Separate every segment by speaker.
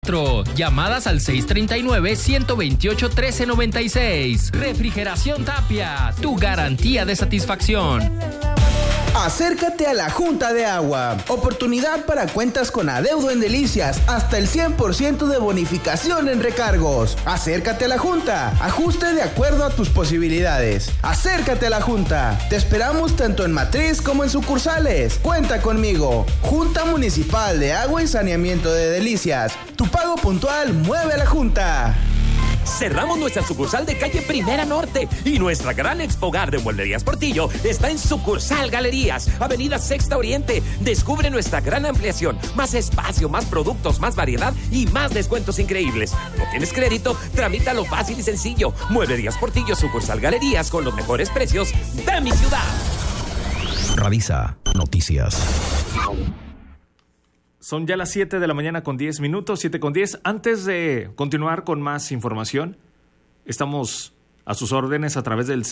Speaker 1: 24. Llamadas al 639-128-1396. Refrigeración Tapia, tu garantía de satisfacción.
Speaker 2: Acércate a la Junta de Agua. Oportunidad para cuentas con adeudo en Delicias. Hasta el 100% de bonificación en recargos. Acércate a la Junta. Ajuste de acuerdo a tus posibilidades. Acércate a la Junta. Te esperamos tanto en matriz como en sucursales. Cuenta conmigo. Junta Municipal de Agua y Saneamiento de Delicias. Tu pago puntual mueve a la Junta.
Speaker 3: Cerramos nuestra sucursal de calle Primera Norte y nuestra gran expo hogar de Mueblerías Portillo está en sucursal Galerías, avenida Sexta Oriente. Descubre nuestra gran ampliación, más espacio, más productos, más variedad y más descuentos increíbles. ¿No tienes crédito? Tramítalo fácil y sencillo. Mueblerías Portillo, sucursal Galerías, con los mejores precios de mi ciudad.
Speaker 4: Radisa Noticias.
Speaker 5: Son ya las 7 de la mañana con 10 minutos, 7 con 10. Antes de continuar con más información, estamos a sus órdenes a través del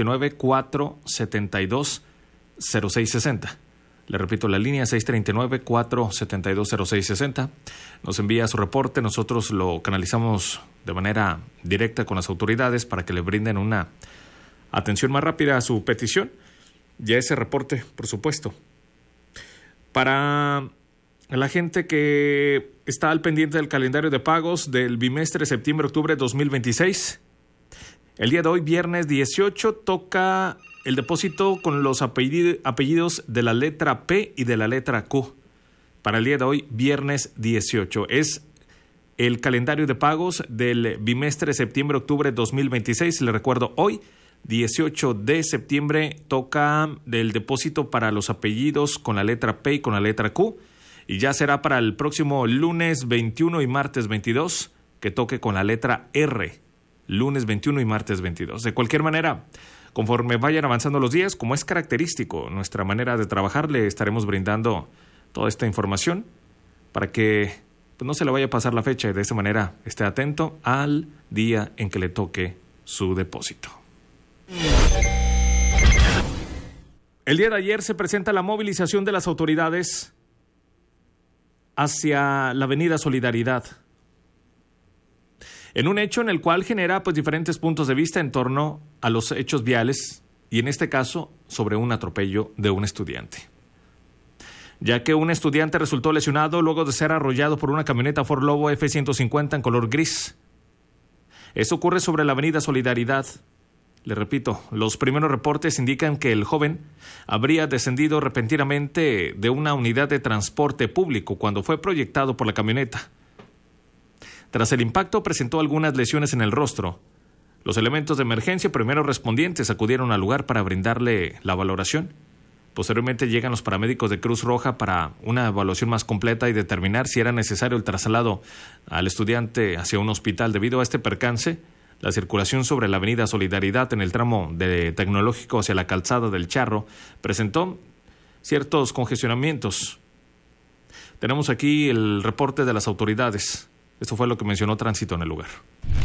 Speaker 5: 639-472-0660. Le repito la línea, 639-472-0660. Nos envía su reporte, nosotros lo canalizamos de manera directa con las autoridades para que le brinden una atención más rápida a su petición y a ese reporte, por supuesto. Para la gente que está al pendiente del calendario de pagos del bimestre septiembre-octubre 2026, el día de hoy, viernes 18, toca el depósito con los apellidos de la letra P y de la letra Q. Para el día de hoy, viernes 18, es el calendario de pagos del bimestre septiembre-octubre 2026. Le recuerdo, hoy, 18 de septiembre, toca el depósito para los apellidos con la letra P y con la letra Q. Y ya será para el próximo lunes 21 y martes 22 que toque con la letra R. Lunes 21 y martes 22. De cualquier manera, conforme vayan avanzando los días, como es característico nuestra manera de trabajar, le estaremos brindando toda esta información para que pues, no se le vaya a pasar la fecha y de esa manera esté atento al día en que le toque su depósito. El día de ayer se presenta la movilización de las autoridades hacia la avenida Solidaridad, en un hecho en el cual genera pues diferentes puntos de vista en torno a los hechos viales y en este caso sobre un atropello de un estudiante, ya que un estudiante resultó lesionado luego de ser arrollado por una camioneta Ford Lobo F-150 en color gris. Eso ocurre sobre la avenida Solidaridad. Le repito, los primeros reportes indican que el joven habría descendido repentinamente de una unidad de transporte público cuando fue proyectado por la camioneta. Tras el impacto presentó algunas lesiones en el rostro. Los elementos de emergencia primero respondientes acudieron al lugar para brindarle la valoración. Posteriormente llegan los paramédicos de Cruz Roja para una evaluación más completa y determinar si era necesario el traslado al estudiante hacia un hospital. Debido a este percance, la circulación sobre la avenida Solidaridad en el tramo de Tecnológico hacia la calzada del Charro presentó ciertos congestionamientos. Tenemos aquí el reporte de las autoridades. Esto fue lo que mencionó Tránsito en el lugar.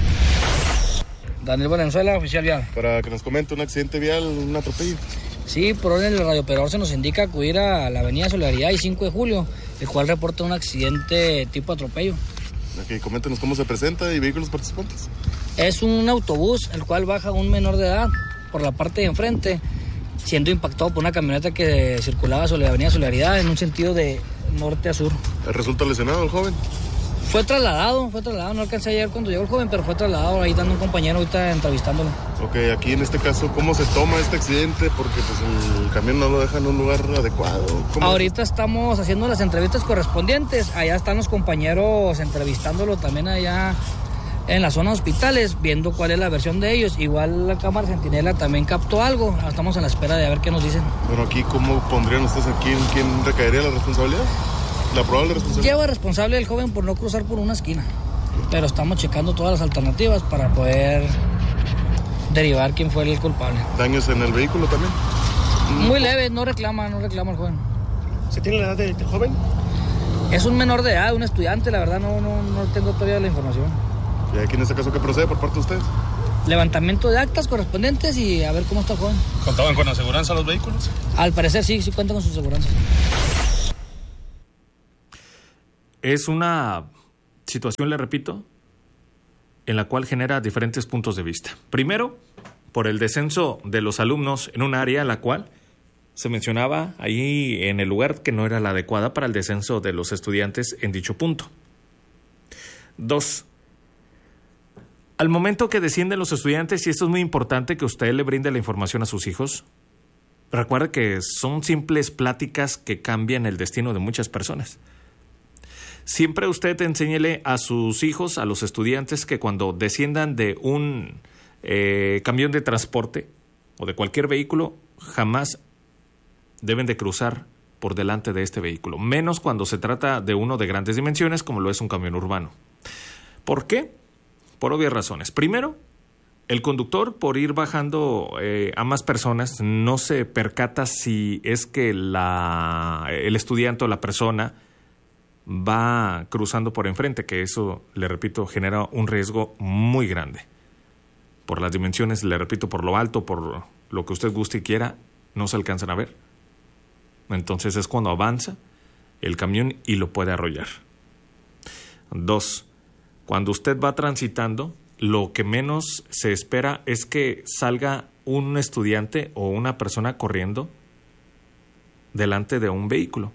Speaker 6: Daniel Valenzuela, oficial vial.
Speaker 7: Para que nos comente un accidente vial, un atropello.
Speaker 6: Sí, por orden del radiooperador se nos indica acudir a la avenida Solidaridad y 5 de julio, el cual reporta un accidente tipo atropello.
Speaker 7: Ok, coméntenos cómo se presenta y vehículos participantes.
Speaker 6: Es un autobús, el cual baja un menor de edad por la parte de enfrente, siendo impactado por una camioneta que circulaba sobre la avenida Solidaridad en un sentido de norte a sur.
Speaker 7: ¿Resulta lesionado el joven?
Speaker 6: Fue trasladado, no alcancé a llegar cuando llegó el joven, pero fue trasladado, ahí dando un compañero ahorita entrevistándolo.
Speaker 7: Ok, aquí en este caso, ¿cómo se toma este accidente? Porque pues el camión no lo deja en un lugar adecuado.
Speaker 6: Ahorita estamos haciendo las entrevistas correspondientes, allá están los compañeros entrevistándolo también allá en la zona de hospitales, viendo cuál es la versión de ellos. Igual la cámara Centinela también captó algo, estamos en la espera de ver qué nos dicen.
Speaker 7: Bueno, aquí, ¿cómo pondrían ustedes aquí? ¿En quién recaería la responsabilidad? ¿La probable responsabilidad?
Speaker 6: Lleva responsable el joven por no cruzar por una esquina, pero estamos checando todas las alternativas para poder derivar quién fue el culpable.
Speaker 7: ¿Daños en el vehículo también?
Speaker 6: Muy leve, no reclama el joven.
Speaker 8: ¿Se tiene la edad del joven?
Speaker 6: Es un menor de edad, un estudiante, la verdad no tengo todavía la información.
Speaker 7: ¿Y aquí en este caso qué procede por parte de ustedes?
Speaker 6: Levantamiento de actas correspondientes y a ver cómo está el joven.
Speaker 7: ¿Contaban con aseguranza los vehículos?
Speaker 6: Al parecer sí cuentan con sus aseguranzas.
Speaker 5: Es una situación, le repito, en la cual genera diferentes puntos de vista. Primero, por el descenso de los alumnos en un área en la cual se mencionaba ahí en el lugar que no era la adecuada para el descenso de los estudiantes en dicho punto. 2. Al momento que descienden los estudiantes, y esto es muy importante que usted le brinde la información a sus hijos, recuerde que son simples pláticas que cambian el destino de muchas personas. Siempre usted enséñele a sus hijos, a los estudiantes, que cuando desciendan de un camión de transporte o de cualquier vehículo, jamás deben de cruzar por delante de este vehículo, menos cuando se trata de uno de grandes dimensiones como lo es un camión urbano. ¿Por qué? Por obvias razones. Primero, el conductor, por ir bajando a más personas, no se percata si es que el estudiante o la persona va cruzando por enfrente, que eso, le repito, genera un riesgo muy grande. Por las dimensiones, le repito, por lo alto, por lo que usted guste y quiera, no se alcanzan a ver. Entonces es cuando avanza el camión y lo puede arrollar. 2. Cuando usted va transitando, lo que menos se espera es que salga un estudiante o una persona corriendo delante de un vehículo.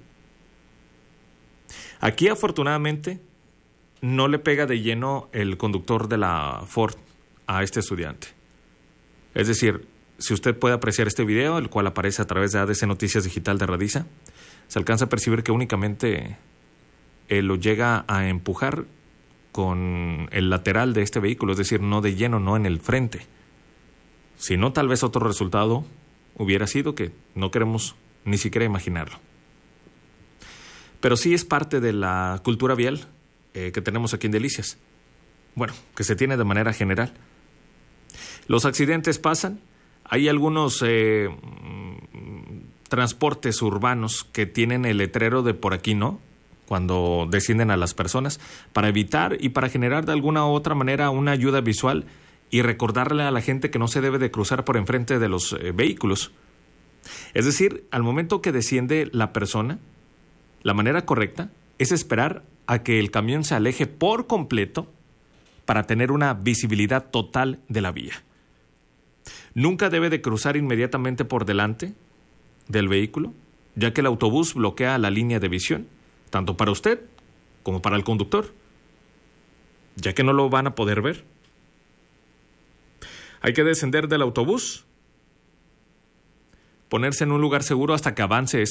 Speaker 5: Aquí, afortunadamente, no le pega de lleno el conductor de la Ford a este estudiante. Es decir, si usted puede apreciar este video, el cual aparece a través de ADC Noticias Digital de Radiza, se alcanza a percibir que únicamente lo llega a empujar con el lateral de este vehículo, es decir, no de lleno, no en el frente. Si no, tal vez otro resultado hubiera sido que no queremos ni siquiera imaginarlo. Pero sí es parte de la cultura vial que tenemos aquí en Delicias. Bueno, que se tiene de manera general. Los accidentes pasan. Hay algunos transportes urbanos que tienen el letrero de por aquí no, cuando descienden a las personas, para evitar y para generar de alguna u otra manera una ayuda visual y recordarle a la gente que no se debe de cruzar por enfrente de los vehículos. Es decir, al momento que desciende la persona, la manera correcta es esperar a que el camión se aleje por completo para tener una visibilidad total de la vía. Nunca debe de cruzar inmediatamente por delante del vehículo, ya que el autobús bloquea la línea de visión, tanto para usted como para el conductor, ya que no lo van a poder ver. Hay que descender del autobús, ponerse en un lugar seguro hasta que avance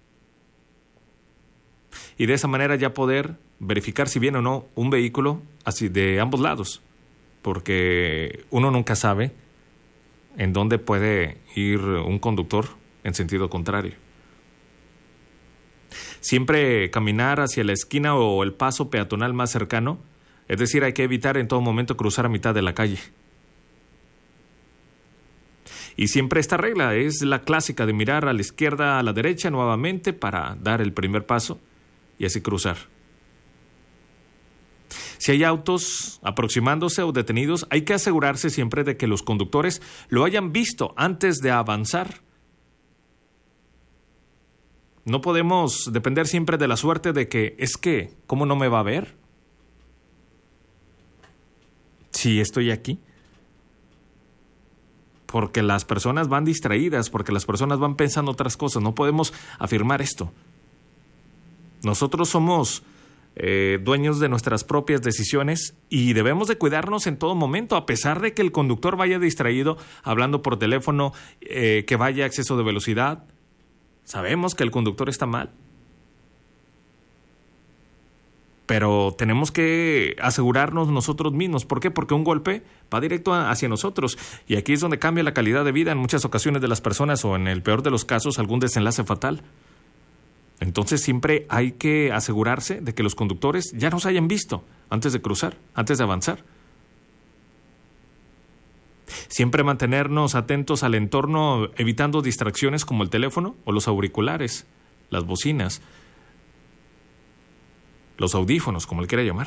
Speaker 5: y de esa manera ya poder verificar si viene o no un vehículo así de ambos lados, porque uno nunca sabe en dónde puede ir un conductor en sentido contrario. Siempre caminar hacia la esquina o el paso peatonal más cercano, es decir, hay que evitar en todo momento cruzar a mitad de la calle. Y siempre esta regla es la clásica de mirar a la izquierda, a la derecha nuevamente para dar el primer paso y así cruzar. Si hay autos aproximándose o detenidos, hay que asegurarse siempre de que los conductores lo hayan visto antes de avanzar. No podemos depender siempre de la suerte de que, ¿cómo no me va a ver? Si estoy aquí. Porque las personas van distraídas, porque las personas van pensando otras cosas. No podemos afirmar esto. Nosotros somos dueños de nuestras propias decisiones y debemos de cuidarnos en todo momento, a pesar de que el conductor vaya distraído, hablando por teléfono, que vaya a exceso de velocidad. Sabemos que el conductor está mal, pero tenemos que asegurarnos nosotros mismos. ¿Por qué? Porque un golpe va directo hacia nosotros y aquí es donde cambia la calidad de vida en muchas ocasiones de las personas o en el peor de los casos algún desenlace fatal. Entonces siempre hay que asegurarse de que los conductores ya nos hayan visto antes de cruzar, antes de avanzar. Siempre mantenernos atentos al entorno, evitando distracciones como el teléfono o los auriculares, las bocinas, los audífonos, como le quiera llamar.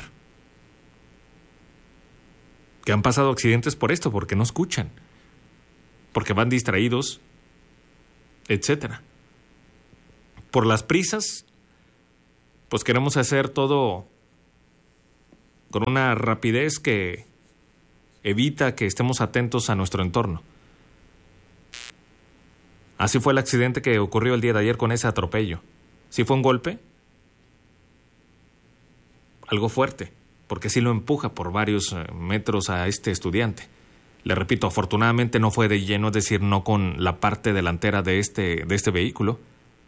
Speaker 5: Que han pasado accidentes por esto, porque no escuchan, porque van distraídos, etcétera. Por las prisas, pues queremos hacer todo con una rapidez que evita que estemos atentos a nuestro entorno. Así fue el accidente que ocurrió el día de ayer con ese atropello. ¿Sí fue un golpe? Algo fuerte, porque sí lo empuja por varios metros a este estudiante. Le repito, afortunadamente no fue de lleno, es decir, no con la parte delantera de este vehículo.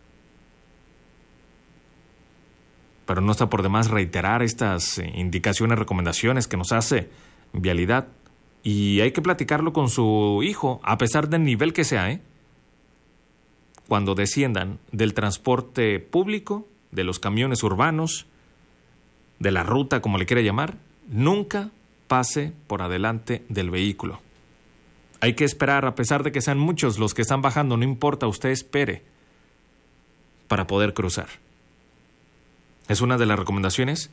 Speaker 5: Pero no está por demás reiterar estas indicaciones, recomendaciones que nos hace Vialidad. Y hay que platicarlo con su hijo, a pesar del nivel que sea, Cuando desciendan del transporte público, de los camiones urbanos, de la ruta, como le quiera llamar, nunca pase por adelante del vehículo. Hay que esperar, a pesar de que sean muchos los que están bajando, no importa, usted espere para poder cruzar. Es una de las recomendaciones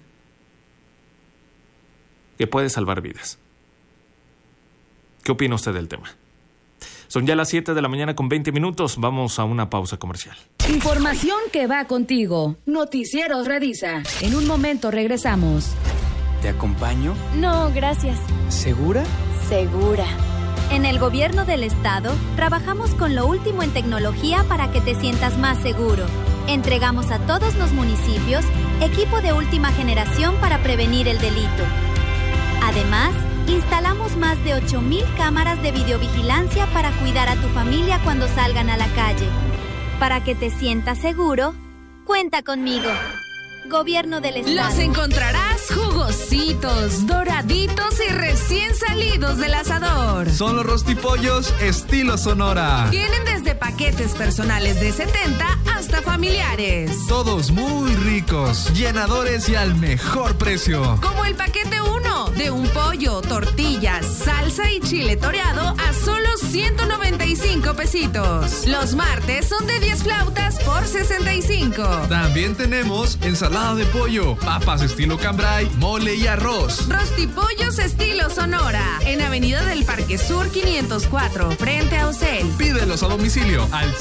Speaker 5: que puede salvar vidas. ¿Qué opina usted del tema? Son ya las 7 de la mañana con 20 minutos. Vamos a una pausa comercial.
Speaker 9: Información que va contigo. Noticieros Radisa. En un momento regresamos.
Speaker 10: ¿Te acompaño?
Speaker 11: No, gracias.
Speaker 10: ¿Segura?
Speaker 11: Segura. En el gobierno del estado, trabajamos con lo último en tecnología para que te sientas más seguro. Entregamos a todos los municipios equipo de última generación para prevenir el delito. Además, instalamos más de 8,000 cámaras de videovigilancia para cuidar a tu familia cuando salgan a la calle. Para que te sientas seguro, cuenta conmigo. Gobierno del estado.
Speaker 9: Los encontrarás jugositos, doraditos y recién salidos del asador.
Speaker 12: Son los rostipollos estilo Sonora.
Speaker 9: Tienen desde paquetes personales de 70 hasta familiares.
Speaker 12: Todos muy ricos, llenadores y al mejor precio.
Speaker 9: Como el paquete 1 de un pollo, tortillas, salsa y chile toreado a solo 195 pesitos. Los martes son de 10 flautas por 65.
Speaker 12: También tenemos ensalada de pollo, papas estilo cambray, mole y arroz.
Speaker 9: Rostipollos estilo Sonora, en Avenida del Parque Sur 504, frente a Ocel.
Speaker 12: Pídelos a domicilio al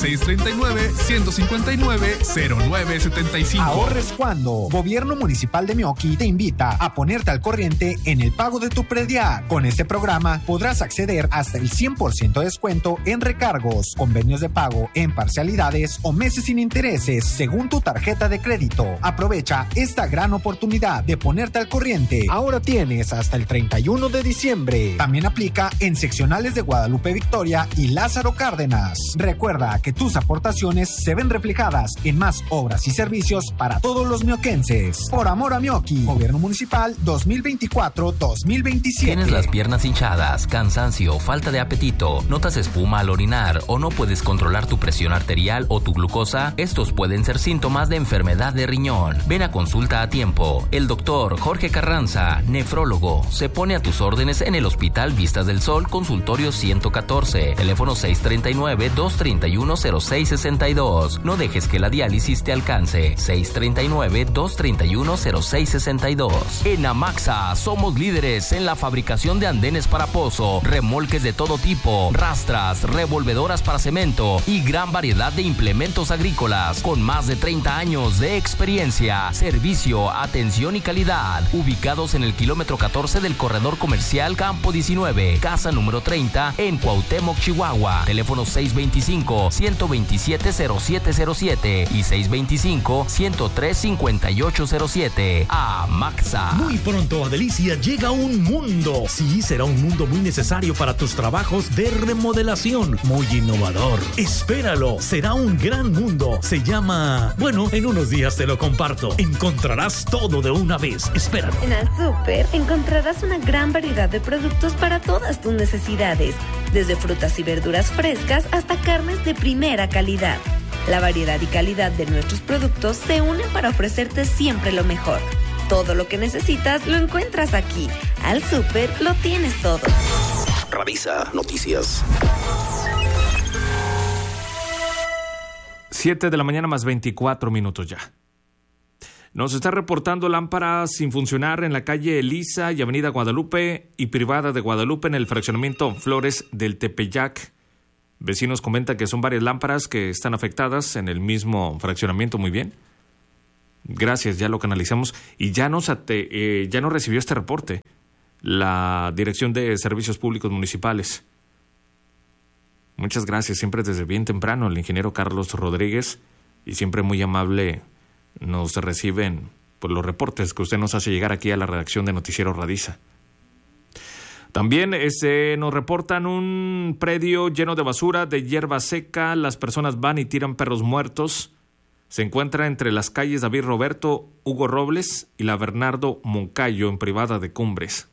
Speaker 12: 639-159-0975.
Speaker 13: Ahorres cuando. Gobierno Municipal de Meoqui te invita a ponerte al corriente en el pago de tu predial. Con este programa podrás acceder hasta el 100% de descuento en recargos, convenios de pago en parcialidades o meses sin intereses según tu tarjeta de crédito. Aprovecha esta gran oportunidad de ponerte al corriente. Ahora tienes hasta el 31 de diciembre. También aplica en seccionales de Guadalupe Victoria y Lázaro Cárdenas. Recuerda que tus aportaciones se ven reflejadas en más obras y servicios para todos los mioquenses. Por amor a Meoqui, Gobierno Municipal 2024-2027.
Speaker 14: ¿Tienes las piernas hinchadas, cansancio, falta de apetito, notas espuma al orinar o no puedes controlar tu presión arterial o tu glucosa? Estos pueden ser síntomas de enfermedad de riñón. Ven a consulta a tiempo. El doctor Jorge Carranza, nefrólogo, se pone a tus órdenes en el Hospital Vistas del Sol, consultorio 114, teléfono 639-231-0662. No dejes que la diálisis te alcance. 639-231-0662. En Amaxa somos líderes en la fabricación de andenes para pozo, remolques de todo tipo, rastras, revolvedoras para cemento y gran variedad de implementos agrícolas con más de 30 años de experiencia. Servicio, atención y calidad. Ubicados en el kilómetro 14 del corredor comercial Campo 19, casa número 30 en Cuauhtémoc, Chihuahua. Teléfono 625-127-0707 y 625-103-5807. Amaxa.
Speaker 15: Muy pronto a Delicia llega un mundo. Sí, será un mundo muy necesario para tus trabajos de remodelación. Muy innovador. Espéralo, será un gran mundo. Se llama... Bueno, en unos días te lo comparto. Encontrarás todo de una vez. Espéralo.
Speaker 16: En Al Súper encontrarás una gran variedad de productos para todas tus necesidades, desde frutas y verduras frescas hasta carnes de primera calidad. La variedad y calidad de nuestros productos se unen para ofrecerte siempre lo mejor. Todo lo que necesitas lo encuentras aquí. Al Súper lo tienes todo.
Speaker 4: Radisa Noticias.
Speaker 5: 7 de la mañana más 24 minutos ya. Nos está reportando lámparas sin funcionar en la calle Elisa y Avenida Guadalupe y Privada de Guadalupe en el fraccionamiento Flores del Tepeyac. Vecinos comentan que son varias lámparas que están afectadas en el mismo fraccionamiento. Muy bien. Gracias, ya lo canalizamos y ya nos recibió este reporte la Dirección de Servicios Públicos Municipales. Muchas gracias, siempre desde bien temprano, el ingeniero Carlos Rodríguez, y siempre muy amable nos reciben por los reportes que usted nos hace llegar aquí a la redacción de Noticiero Radiza. También nos reportan un predio lleno de basura, de hierba seca, las personas van y tiran perros muertos. Se encuentra entre las calles David Roberto, Hugo Robles y la Bernardo Moncayo en Privada de Cumbres.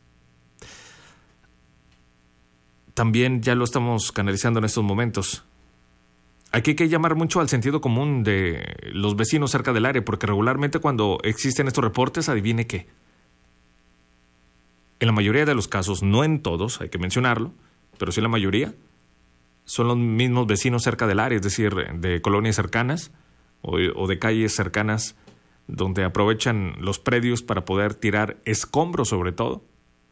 Speaker 5: También ya lo estamos canalizando en estos momentos. Aquí hay que llamar mucho al sentido común de los vecinos cerca del área, porque regularmente cuando existen estos reportes, adivine qué. En la mayoría de los casos, no en todos, hay que mencionarlo, pero sí en la mayoría, son los mismos vecinos cerca del área, es decir, de colonias cercanas o de calles cercanas, donde aprovechan los predios para poder tirar escombros sobre todo.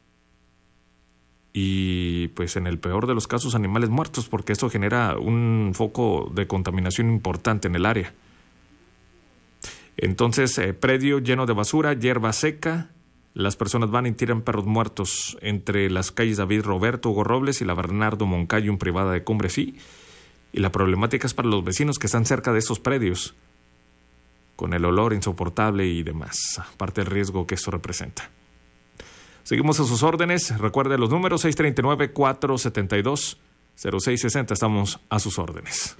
Speaker 5: Y pues en el peor de los casos animales muertos, porque esto genera un foco de contaminación importante en el área. Entonces, predio lleno de basura, hierba seca, las personas van y tiran perros muertos entre las calles David Roberto, Hugo Robles y la Bernardo Moncayo en Privada de Cumbres, sí. Y la problemática es para los vecinos que están cerca de esos predios, con el olor insoportable y demás, aparte del riesgo que esto representa. Seguimos a sus órdenes. Recuerde los números 639-472-0660. Estamos a sus órdenes.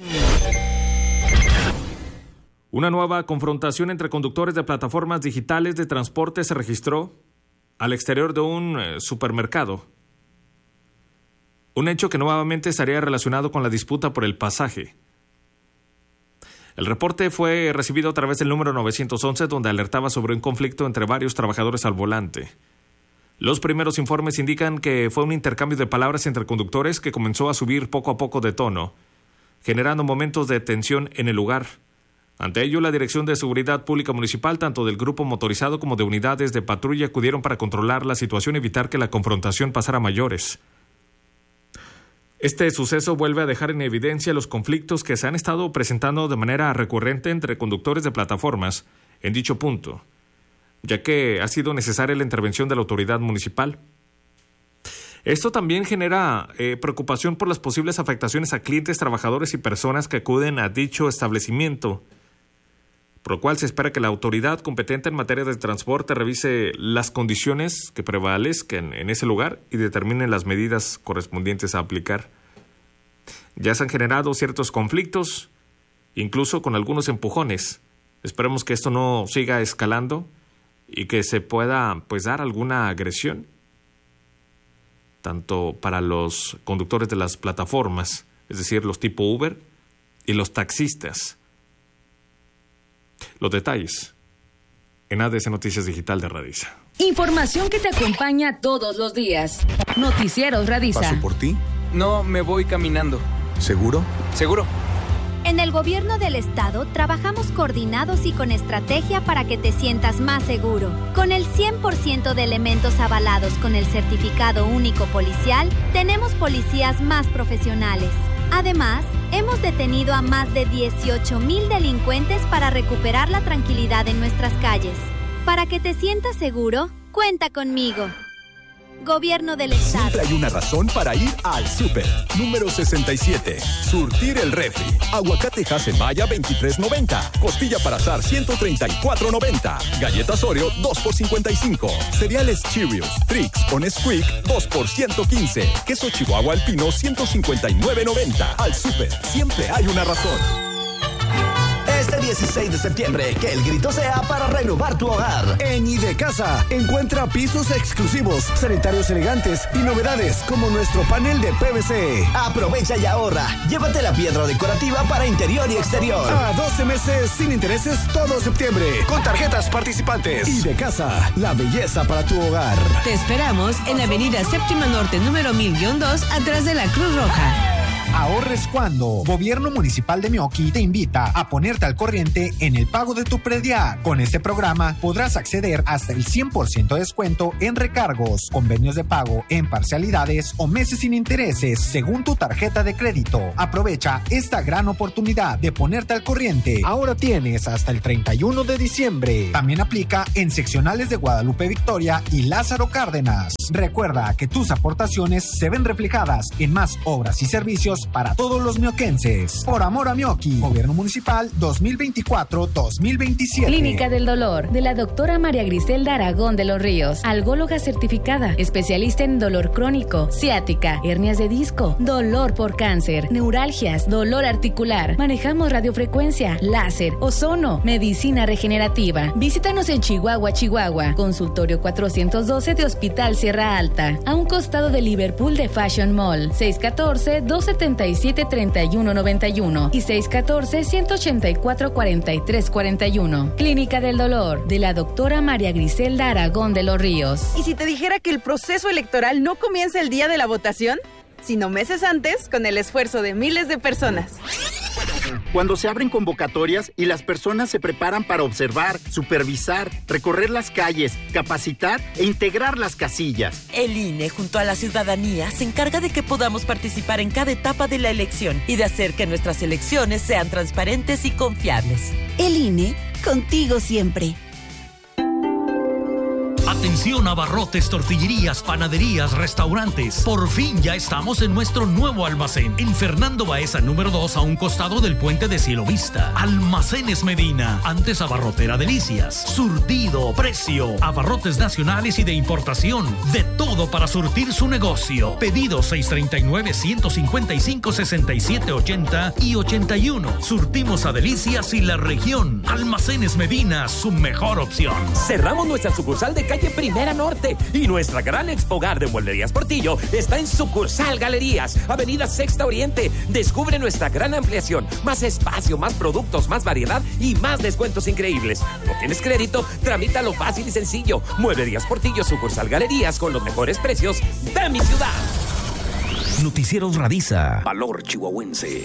Speaker 5: Una nueva confrontación entre conductores de plataformas digitales de transporte se registró al exterior de un supermercado. Un hecho que nuevamente estaría relacionado con la disputa por el pasaje. El reporte fue recibido a través del número 911, donde alertaba sobre un conflicto entre varios trabajadores al volante. Los primeros informes indican que fue un intercambio de palabras entre conductores que comenzó a subir poco a poco de tono, generando momentos de tensión en el lugar. Ante ello, la Dirección de Seguridad Pública Municipal, tanto del grupo motorizado como de unidades de patrulla, acudieron para controlar la situación y evitar que la confrontación pasara a mayores. Este suceso vuelve a dejar en evidencia los conflictos que se han estado presentando de manera recurrente entre conductores de plataformas en dicho punto, ya que ha sido necesaria la intervención de la autoridad municipal. Esto también genera preocupación por las posibles afectaciones a clientes, trabajadores y personas que acuden a dicho establecimiento, por lo cual se espera que la autoridad competente en materia de transporte revise las condiciones que prevalezcan en ese lugar y determine las medidas correspondientes a aplicar. Ya se han generado ciertos conflictos, incluso con algunos empujones. Esperemos que esto no siga escalando y que se pueda dar alguna agresión, tanto para los conductores de las plataformas, es decir, los tipo Uber, y los taxistas. Los detalles en ADC Noticias Digital de Radiza.
Speaker 9: Información que te acompaña todos los días. Noticieros Radiza.
Speaker 12: ¿Paso por ti?
Speaker 10: No, me voy caminando.
Speaker 12: ¿Seguro?
Speaker 10: ¿Seguro?
Speaker 11: En el gobierno del estado trabajamos coordinados y con estrategia para que te sientas más seguro. Con el 100% de elementos avalados con el certificado único policial, tenemos policías más profesionales. Además, hemos detenido a más de 18,000 delincuentes para recuperar la tranquilidad en nuestras calles. Para que te sientas seguro, cuenta conmigo. Gobierno del Estado.
Speaker 17: Siempre hay una razón para ir al súper. Número 67. Surtir el refri. Aguacate Hass-en-Maya 23.90. Costilla para asar 134.90. Galletas Oreo 2 por 55. Cereales Cheerios, Trix o Nesquik 2 por 115. Queso Chihuahua Alpino 159.90. Al súper siempre hay una razón.
Speaker 18: Este 16 de septiembre, que el grito sea para renovar tu hogar. En Idecasa, encuentra pisos exclusivos, sanitarios elegantes y novedades como nuestro panel de PVC. Aprovecha y ahorra. Llévate la piedra decorativa para interior y exterior. A 12 meses sin intereses todo septiembre, con tarjetas participantes. Idecasa, la belleza para tu hogar.
Speaker 19: Te esperamos en la avenida Séptima Norte, número 1000-2, atrás de la Cruz Roja.
Speaker 13: ahorres cuando. Gobierno Municipal de Meoqui te invita a ponerte al corriente en el pago de tu predial. Con este programa podrás acceder hasta el 100% de descuento en recargos, convenios de pago en parcialidades o meses sin intereses según tu tarjeta de crédito. Aprovecha esta gran oportunidad de ponerte al corriente. Ahora tienes hasta el 31 de diciembre. También aplica en seccionales de Guadalupe Victoria y Lázaro Cárdenas. Recuerda que tus aportaciones se ven reflejadas en más obras y servicios para todos los mioquenses. Por amor a Meoqui, Gobierno Municipal 2024-2027.
Speaker 19: Clínica del Dolor, de la doctora María Griselda Aragón de los Ríos, algóloga certificada, especialista en dolor crónico, ciática, hernias de disco, dolor por cáncer, neuralgias, dolor articular. Manejamos radiofrecuencia, láser, ozono, medicina regenerativa. Visítanos en Chihuahua, Chihuahua. Consultorio 412 de Hospital Sierra Alta, a un costado de Liverpool de Fashion Mall. 614-277-3191 y 614-184-4341. Clínica del Dolor, de la doctora María Griselda Aragón de los Ríos.
Speaker 20: ¿Y si te dijera que el proceso electoral no comienza el día de la votación, sino meses antes, con el esfuerzo de miles de personas?
Speaker 21: Cuando se abren convocatorias y las personas se preparan para observar, supervisar, recorrer las calles, capacitar e integrar las casillas.
Speaker 22: El INE, junto a la ciudadanía, se encarga de que podamos participar en cada etapa de la elección y de hacer que nuestras elecciones sean transparentes y confiables.
Speaker 23: El INE, contigo siempre.
Speaker 15: Atención, abarrotes, tortillerías, panaderías, restaurantes. Por fin ya estamos en nuestro nuevo almacén. En Fernando Baeza, número 2, a un costado del puente de Cielo Vista. Almacenes Medina, antes Abarrotera Delicias. Surtido, precio, abarrotes nacionales y de importación. De todo para surtir su negocio. Pedido 639-155-6780 y 81. Surtimos a Delicias y la región. Almacenes Medina, su mejor opción.
Speaker 3: Cerramos nuestra sucursal de calle Primera Norte y nuestra gran expogar de Mueblerías Portillo está en sucursal Galerías, avenida Sexta Oriente. Descubre nuestra gran ampliación, más espacio, más productos, más variedad y más descuentos increíbles. ¿No tienes crédito? Tramítalo fácil y sencillo. Mueblerías Portillo, sucursal Galerías, con los mejores precios de mi ciudad.
Speaker 4: Noticieros Radisa. Valor chihuahuense.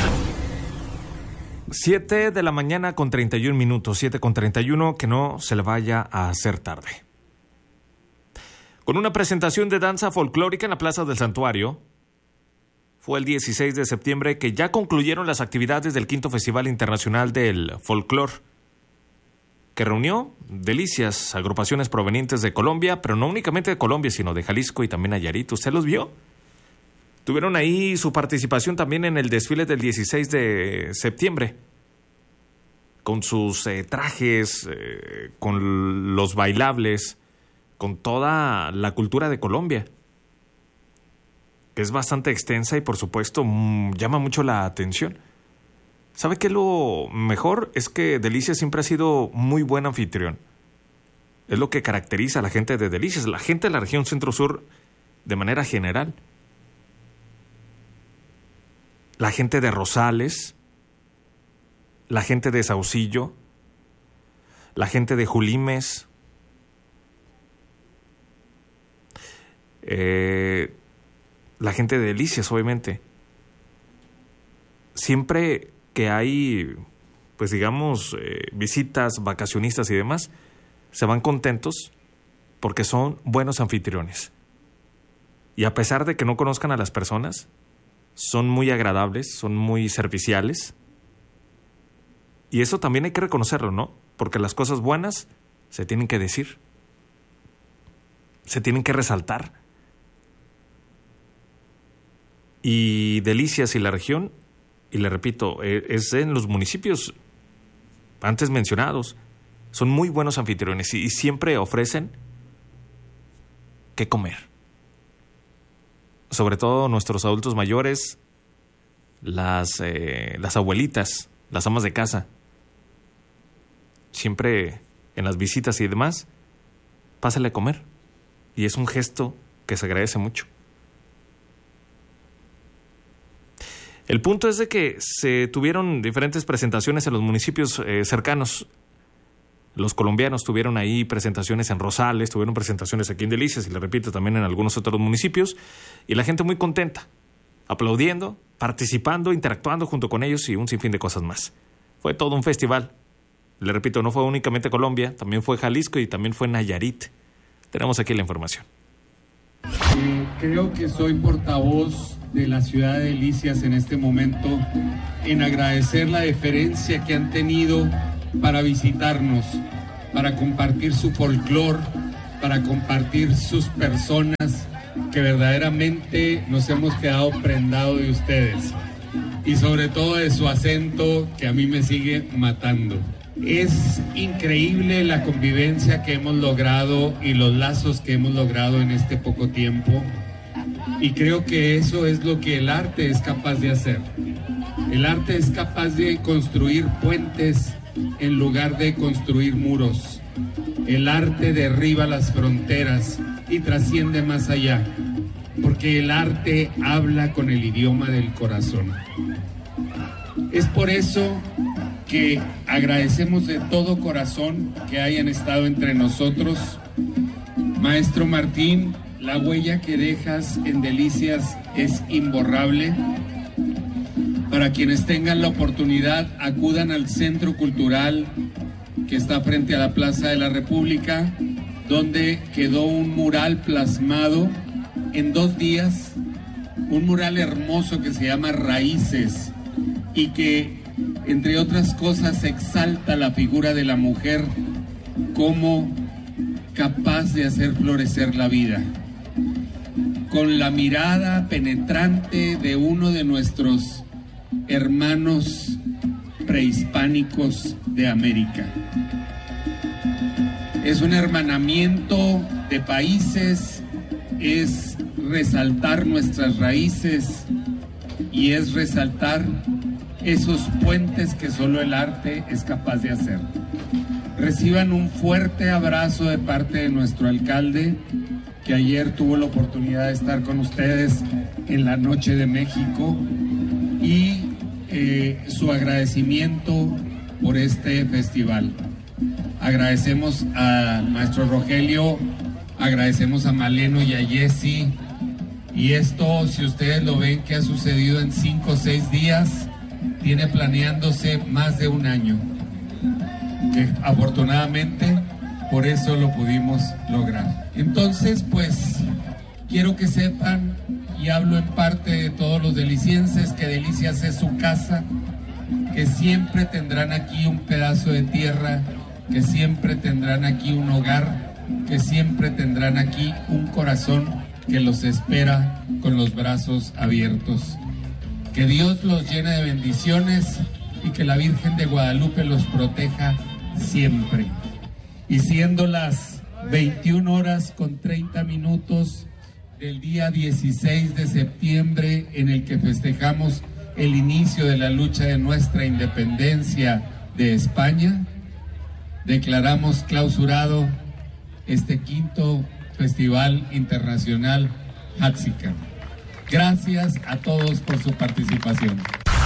Speaker 5: 7 de la mañana con 31 minutos, 7:31, que no se le vaya a hacer tarde. Con una presentación de danza folclórica en la Plaza del Santuario, fue el 16 de septiembre que ya concluyeron las actividades del quinto Festival Internacional del Folclor, que reunió delicias, agrupaciones provenientes de Colombia, pero no únicamente de Colombia, sino de Jalisco y también Nayarit. ¿Usted los vio? Tuvieron ahí su participación también en el desfile del 16 de septiembre, con sus trajes, con los bailables, con toda la cultura de Colombia, que es bastante extensa y por supuesto llama mucho la atención. ¿Sabe qué? Lo mejor es que Delicias siempre ha sido muy buen anfitrión. Es lo que caracteriza a la gente de Delicias, la gente de la región centro-sur de manera general. La gente de Rosales, la gente de Saucillo, la gente de Julimes, la gente de Delicias, obviamente. Siempre que hay, pues digamos, visitas, vacacionistas y demás, se van contentos porque son buenos anfitriones. Y a pesar de que no conozcan a las personas, son muy agradables, son muy serviciales. Y eso también hay que reconocerlo, ¿no? Porque las cosas buenas se tienen que decir, se tienen que resaltar. Y Delicias y la región, y le repito, es en los municipios antes mencionados, son muy buenos anfitriones y siempre ofrecen qué comer. Sobre todo nuestros adultos mayores, las abuelitas, las amas de casa. Siempre en las visitas y demás, pásale a comer. Y es un gesto que se agradece mucho. El punto es de que se tuvieron diferentes presentaciones en los municipios cercanos. Los colombianos tuvieron ahí presentaciones en Rosales, tuvieron presentaciones aquí en Delicias y le repito también en algunos otros municipios, y la gente muy contenta. aplaudiendo, participando, interactuando junto con ellos y un sinfín de cosas más. Fue todo un festival. Le repito, no fue únicamente Colombia, también fue Jalisco y también fue Nayarit. Tenemos aquí la información.
Speaker 1: Creo que soy portavoz de la ciudad de Delicias en este momento en agradecer la deferencia que han tenido para visitarnos, para compartir su folclor, para compartir sus personas, que verdaderamente nos hemos quedado prendados de ustedes y sobre todo de su acento que a mí me sigue matando. Es increíble la convivencia que hemos logrado y los lazos que hemos logrado en este poco tiempo, y creo que eso es lo que el arte es capaz de hacer. El arte es capaz de construir puentes en lugar de construir muros. El arte derriba las fronteras y trasciende más allá, porque el arte habla con el idioma del corazón. Es por eso que agradecemos de todo corazón que hayan estado entre nosotros. Maestro Martín, la huella que dejas en Delicias es imborrable. Para quienes tengan la oportunidad, acudan al Centro Cultural que está frente a la Plaza de la República, donde quedó un mural plasmado en 2 días, un mural hermoso que se llama Raíces y que, entre otras cosas, exalta la figura de la mujer como capaz de hacer florecer la vida, con la mirada penetrante de uno de nuestros hermanos prehispánicos de América. Es un hermanamiento de países, es resaltar nuestras raíces y es resaltar esos puentes que solo el arte es capaz de hacer. Reciban un fuerte abrazo de parte de nuestro alcalde, que ayer tuvo la oportunidad de estar con ustedes en la Noche de México, y su agradecimiento por este festival. Agradecemos al maestro Rogelio, agradecemos a Maleno y a Jessy, y esto, si ustedes lo ven que ha sucedido en 5 o 6 días, tiene planeándose más de un año, que afortunadamente por eso lo pudimos lograr. Entonces, pues, quiero que sepan, y hablo en parte de todos los delicienses, que Delicias es su casa, que siempre tendrán aquí un pedazo de tierra, que siempre tendrán aquí un hogar, que siempre tendrán aquí un corazón que los espera con los brazos abiertos. Que Dios los llene de bendiciones y que la Virgen de Guadalupe los proteja siempre. Y siendo las 21:30 del día 16 de septiembre, en el que festejamos el inicio de la lucha de nuestra independencia de España, declaramos clausurado este 5º Festival Internacional Haxican. Gracias a todos por su participación.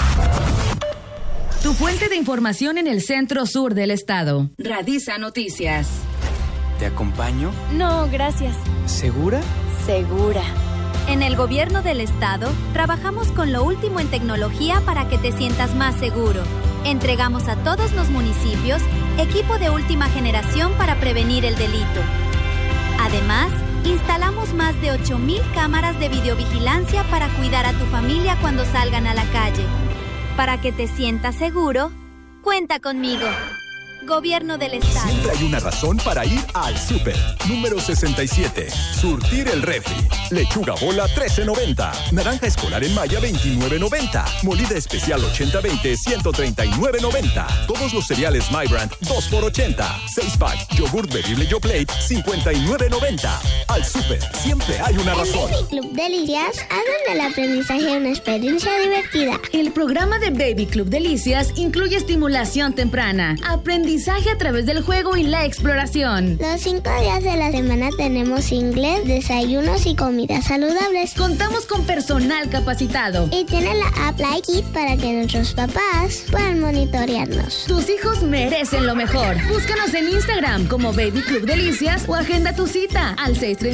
Speaker 19: Tu fuente de información en el centro sur del estado. Radisa Noticias.
Speaker 10: ¿Te acompaño?
Speaker 11: No, gracias.
Speaker 10: ¿Segura?
Speaker 11: Segura. En el gobierno del estado, trabajamos con lo último en tecnología para que te sientas más seguro. Entregamos a todos los municipios equipo de última generación para prevenir el delito. Además, instalamos más de 8,000 cámaras de videovigilancia para cuidar a tu familia cuando salgan a la calle. Para que te sientas seguro, cuenta conmigo. Gobierno del Estado.
Speaker 17: Siempre hay una razón para ir al súper. Número 67. Surtir el refri. Lechuga bola 13.90. Naranja escolar en Maya 29.90. Molida especial 80-20 139.90. Todos los cereales My Brand 2 por 80. 6-pack yogurt bebible Yoplait 59.90. Al súper siempre hay una razón.
Speaker 2: Baby Club Delicias hacen del aprendizaje una experiencia divertida.
Speaker 19: El programa de Baby Club Delicias incluye estimulación temprana, aprendizaje aprendizaje a través del juego y la exploración.
Speaker 2: Los 5 días de la semana tenemos inglés, desayunos y comidas saludables.
Speaker 19: Contamos con personal capacitado.
Speaker 2: Y tiene la app Like It para que nuestros papás puedan monitorearnos.
Speaker 19: Tus hijos merecen lo mejor. Búscanos en Instagram como Baby Club Delicias o agenda tu cita al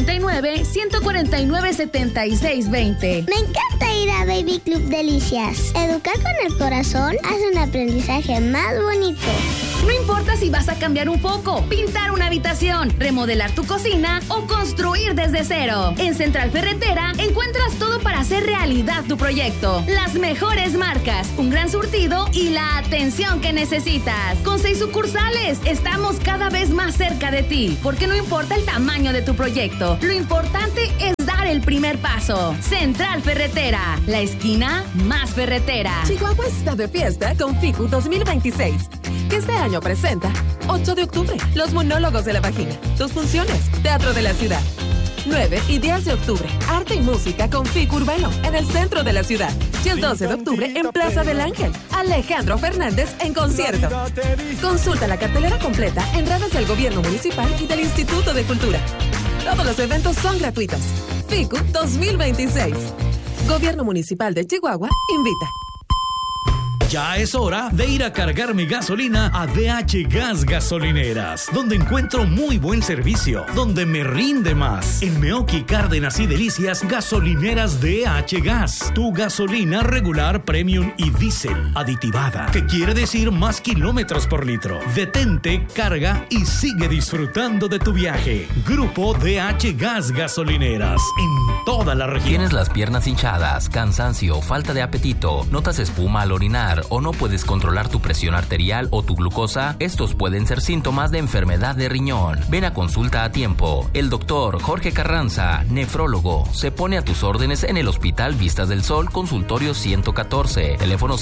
Speaker 19: 639-149-7620.
Speaker 2: Me encanta ir a Baby Club Delicias. Educar con el corazón hace un aprendizaje más bonito.
Speaker 19: No importa si vas a cambiar un foco, pintar una habitación, remodelar tu cocina o construir desde cero. En Central Ferretera encuentras todo para hacer realidad tu proyecto. Las mejores marcas, un gran surtido y la atención que necesitas. Con 6 sucursales, estamos cada vez más cerca de ti, porque no importa el tamaño de tu proyecto, lo importante es dar el primer paso. Central Ferretera, la esquina más ferretera.
Speaker 6: Chihuahua está de fiesta con FICU 2026, que este año presenta 8 de octubre, los monólogos de la vagina, 2 funciones, Teatro de la Ciudad. 9 y 10 de octubre, arte y música con FICU Urbano en el centro de la ciudad. Y el 12 de octubre en Plaza del Ángel, Alejandro Fernández en concierto. Consulta la cartelera completa en redes del Gobierno Municipal y del Instituto de Cultura. Todos los eventos son gratuitos. FICU 2026. Gobierno Municipal de Chihuahua invita.
Speaker 15: Ya es hora de ir a cargar mi gasolina a DH Gas Gasolineras, donde encuentro muy buen servicio, donde me rinde más. En Meoqui, Cárdenas y Delicias, gasolineras DH Gas. Tu gasolina regular, premium y diésel, aditivada, que quiere decir más kilómetros por litro. Detente, carga y sigue disfrutando de tu viaje. Grupo DH Gas Gasolineras, en toda la región.
Speaker 14: ¿Tienes las piernas hinchadas, cansancio, falta de apetito, notas espuma al orinar o no puedes controlar tu presión arterial o tu glucosa? Estos pueden ser síntomas de enfermedad de riñón. Ven a consulta a tiempo. El doctor Jorge Carranza, nefrólogo, se pone a tus órdenes en el Hospital Vistas del Sol, consultorio 114, teléfono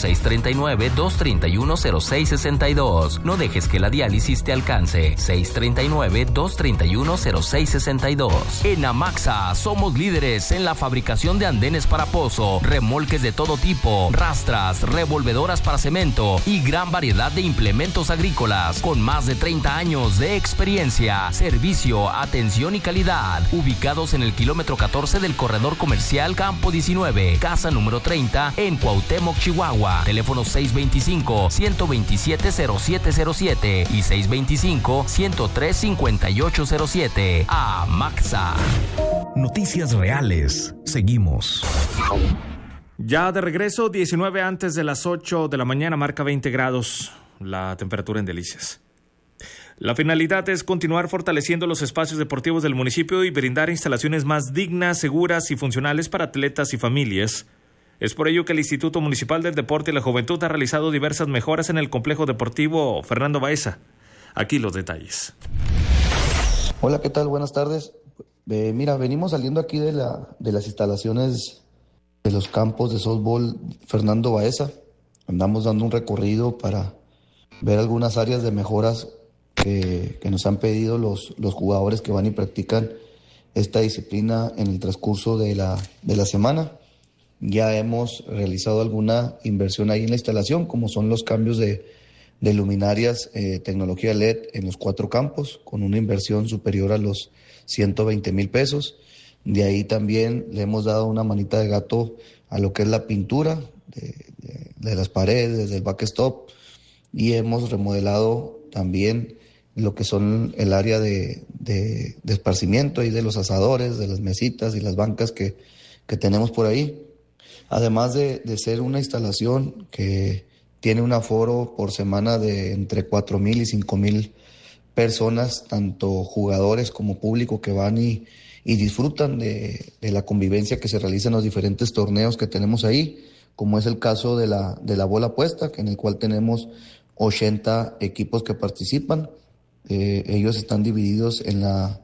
Speaker 14: 639-231-0662. No dejes que la diálisis te alcance. 639-231-0662. En Amaxa somos líderes en la fabricación de andenes para pozo, remolques de todo tipo, rastras, revolvedoras para cemento y gran variedad de implementos agrícolas con más de 30 años de experiencia, servicio, atención y calidad. Ubicados en el kilómetro 14 del corredor comercial Campo 19, casa número 30 en Cuauhtémoc, Chihuahua. Teléfono 625-127-0707 y 625-103-5807. Amaxa.
Speaker 4: Noticias reales. Seguimos.
Speaker 5: Ya de regreso, 19 antes de las 8 de la mañana, marca 20 grados la temperatura en Delicias. La finalidad es continuar fortaleciendo los espacios deportivos del municipio y brindar instalaciones más dignas, seguras y funcionales para atletas y familias. Es por ello que el Instituto Municipal del Deporte y la Juventud ha realizado diversas mejoras en el complejo deportivo Fernando Baeza. Aquí los detalles.
Speaker 7: Hola, ¿qué tal? Buenas tardes. Mira, venimos saliendo aquí de las instalaciones de los campos de softball Fernando Baeza. Andamos dando un recorrido para ver algunas áreas de mejoras que nos han pedido los jugadores que van y practican esta disciplina en el transcurso de la semana. Ya hemos realizado alguna inversión ahí en la instalación, como son los cambios de luminarias, tecnología LED en los 4 campos, con una inversión superior a los 120,000 pesos. De ahí también le hemos dado una manita de gato a lo que es la pintura de las paredes, del backstop, y hemos remodelado también lo que son el área de esparcimiento y de los asadores, de las mesitas y las bancas que tenemos por ahí. Además de ser una instalación que tiene un aforo por semana de entre 4,000 y 5,000 personas, tanto jugadores como público que van y disfrutan de la convivencia que se realiza en los diferentes torneos que tenemos ahí, como es el caso de la bola puesta, en el cual tenemos 80 equipos que participan. Ellos están divididos en la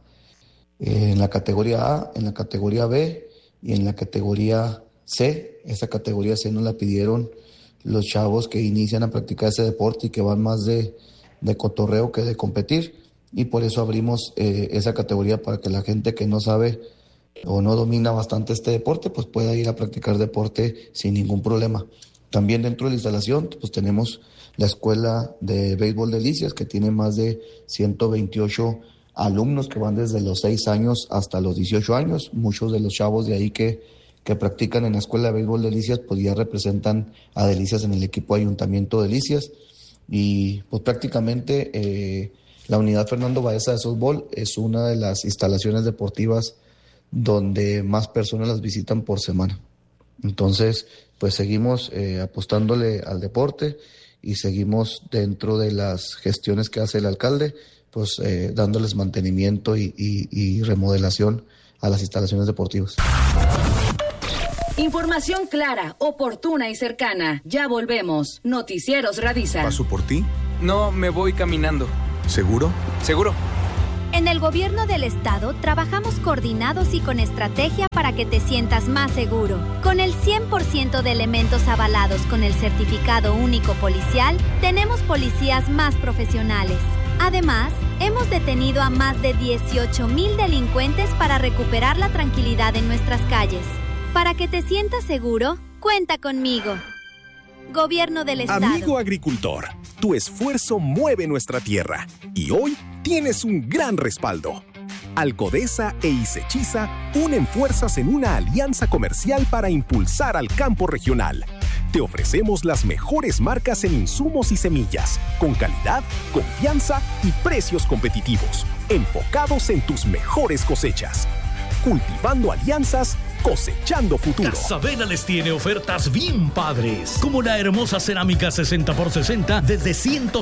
Speaker 7: categoría A, en la categoría B y en la categoría C. Esa categoría C nos la pidieron los chavos que inician a practicar ese deporte y que van más de cotorreo que de competir, y por eso abrimos esa categoría para que la gente que no sabe o no domina bastante este deporte pues pueda ir a practicar deporte sin ningún problema. También dentro de la instalación pues tenemos la Escuela de Béisbol Delicias, que tiene más de 128 alumnos que van desde los 6 años hasta los 18 años. Muchos de los chavos de ahí que practican en la Escuela de Béisbol Delicias pues ya representan a Delicias en el equipo Ayuntamiento Delicias. Y pues prácticamente la unidad Fernando Baeza de softball es una de las instalaciones deportivas donde más personas las visitan por semana. Entonces, pues seguimos apostándole al deporte y seguimos dentro de las gestiones que hace el alcalde, pues dándoles mantenimiento y remodelación a las instalaciones deportivas.
Speaker 19: Información clara, oportuna y cercana. Ya volvemos. Noticieros Radisa.
Speaker 10: ¿Paso por ti? No, me voy caminando. ¿Seguro? Seguro.
Speaker 11: En el gobierno del estado trabajamos coordinados y con estrategia para que te sientas más seguro. Con el 100% de elementos avalados con el certificado único policial, tenemos policías más profesionales. Además, hemos detenido a más de 18,000 delincuentes para recuperar la tranquilidad en nuestras calles. Para que te sientas seguro, cuenta conmigo. Gobierno del estado.
Speaker 17: Amigo agricultor, tu esfuerzo mueve nuestra tierra y hoy tienes un gran respaldo. Alcodesa e Isechiza unen fuerzas en una alianza comercial para impulsar al campo regional. Te ofrecemos las mejores marcas en insumos y semillas, con calidad, confianza y precios competitivos, enfocados en tus mejores cosechas. Cultivando alianzas, cosechando futuro.
Speaker 15: Casabela les tiene ofertas bien padres, como la hermosa cerámica 60x60 desde